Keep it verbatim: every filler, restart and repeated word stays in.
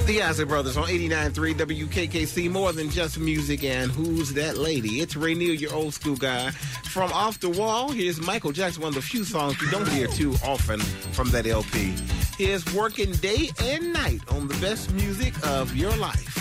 The Isley Brothers on eighty-nine point three W K K C, more than just music. And who's that lady? It's Ray Neal, your old school guy. From Off the Wall, here's Michael Jackson, one of the few songs you don't hear too often from that L P. Here's Working Day and Night on the best music of your life.